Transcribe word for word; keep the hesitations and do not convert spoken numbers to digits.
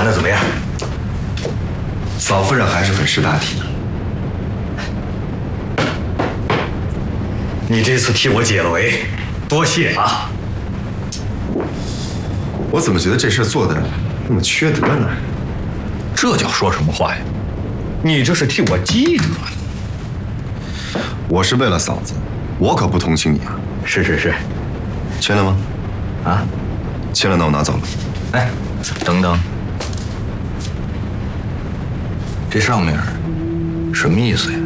谈的怎么样？ 嫂夫人还是很识大体的。 你这次替我解了围，多谢啊！ 我怎么觉得这事做的那么缺德呢？ 这叫说什么话呀？你这是替我积德。 我是为了嫂子，我可不同情你啊！ 是是是， 签了吗？ 啊， 签了，那我拿走了。 哎，等等，这上面什么意思呀？